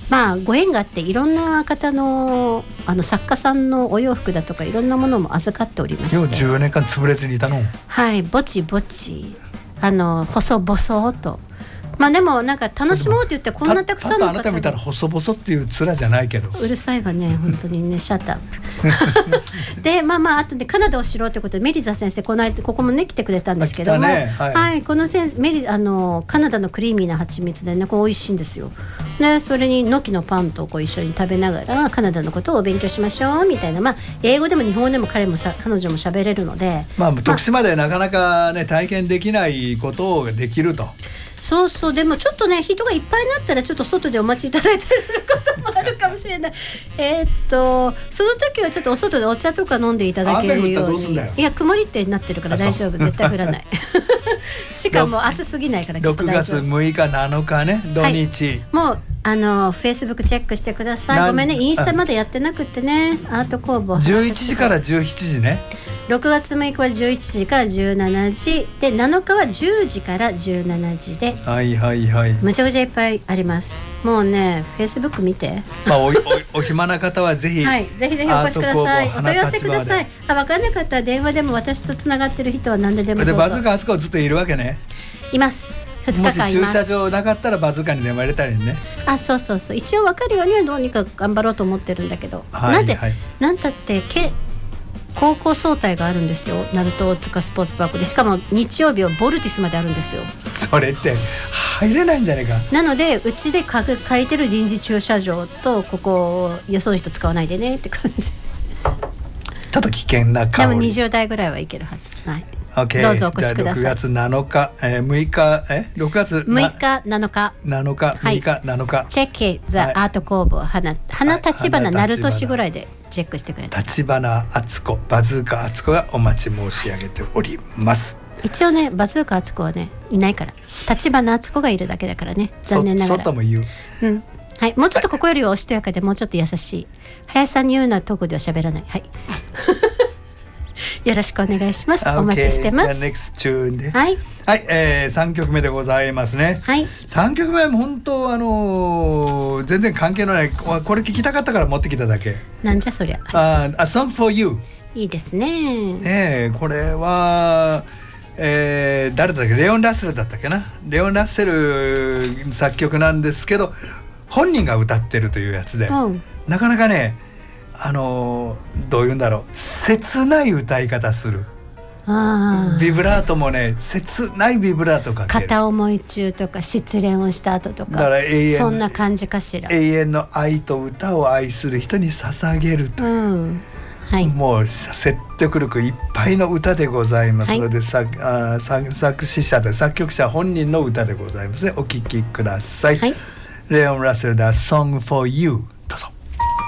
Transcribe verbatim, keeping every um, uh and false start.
まあご縁があっていろんな方のあの作家さんのお洋服だとかいろんなものも預かっておりまして、 ようじゅうよねんかん潰れずにいたの。 はい、ぼちぼちあの細々と、まあでもなんか楽しもうって言ってこんなたくさんの方あなた見たら細々っていう面じゃないけど、 うるさいわね本当にねシャットアップでまあまああとでカナダを知ろうということでメリザ先生この間ここもね来てくれたんですけども、 ね、はい、 はい、この先メリあのカナダのクリーミーな蜂蜜でねこれ美味しいんですよ。でそれにノキのパンとこう一緒に食べながらカナダのことをお勉強しましょうみたいな、まあ英語でも日本語でも彼もしゃ彼女も喋れるので、 まあ徳島でなかなかね体験できないことをできると。 そうそう、でもちょっとね人がいっぱいになったらちょっと外でお待ちいただいたりすることもあるかもしれないえっとその時はちょっとお外でお茶とか飲んでいただけるように。いや曇りってなってるから大丈夫、絶対降らないしかも暑すぎないからろくがつむいかなのかね土日、はい、 もうあのフェイスブックチェックしてください。ごめんねインスタまだやってなくってね。アート工房じゅういちじからじゅうしちじね。 ろくがつむいかはじゅういちじからじゅうしちじでなのかはじゅうじからじゅうしちじで、 はいはいはい、 むちゃくちゃいっぱいあります。もうねフェイスブック見て、 まあ、お, お, お暇な方はぜひ、 はい、ぜひぜひお越しください。お問い合わせください。あ、分からなかったら電話でも私とつながってる人は何ででもどうぞ。 でバズーカあつこずっといるわけね。 いますふつかかんいます。 もし駐車場なかったらバズーカに電話入れたりね。 あ、そうそうそう、一応分かるようにはどうにか頑張ろうと思ってるんだけど、 はい、 なんで、 はい、 なんたってけ高校総体があるんですよ、鳴門大塚スポーツパークで。しかも日曜日はボルティスまであるんですよ。 それって入れないんじゃないか。 なのでうちで借りてる臨時駐車場とここよその人使わないでねって感じ。 ちょっと危険な香り。 でもにじゅうだいぐらいはいけるはず。はい、 okay、 どうぞお越しください。 じゃあろくがつなのか、えー、むいかえろくがつむいかなのかなのかむいかなのか、 チェックザアート工房花花立花鳴門市ぐらいでチェックしてくれた。 立花敦子バズーカ敦子がお待ち申し上げております。 一応ねバズーカ敦子はねいないから、立花敦子がいるだけだからね、残念ながら。 外も言う、 うん、はい、もうちょっとここよりはおしとやかでもうちょっと優しい林さんに言うのはトークでは喋らない。はいよろしくお願いします。お待ちしてます。 じゃあ ネクスト チューンで、 はい、 はい、えー、さんきょくめでございますね。 はい、 さんきょくめは本当あのー、全然関係のない、これ聞きたかったから持ってきただけ。 なんじゃそりゃ。 はい、A Song for You。 いいですね。 ね、これは、えー、誰だっけ、レオン・ラッセルだったっけな。レオン・ラッセル作曲なんですけど本人が歌ってるというやつで、うん、なかなかね、あのー、どういうんだろう、切ない歌い方する。あ、ビブラートもね、切ないビブラートかける。 片思い中とか失恋をした後とか、 だから永遠、 そんな感じかしら。 永遠の愛と歌を愛する人に捧げるという、うん、はい、もう説得力いっぱいの歌でございますので、はい、作, あ作, 作詞者で作曲者本人の歌でございますね。お聴きください。はい、レオン・ラッセルで A Song for You。